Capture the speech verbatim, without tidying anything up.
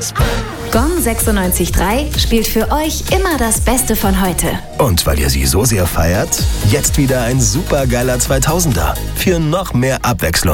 Gong sechsundneunzig Komma drei spielt für euch immer das Beste von heute. Und weil ihr sie so sehr feiert, jetzt wieder ein supergeiler zweitausender für noch mehr Abwechslung.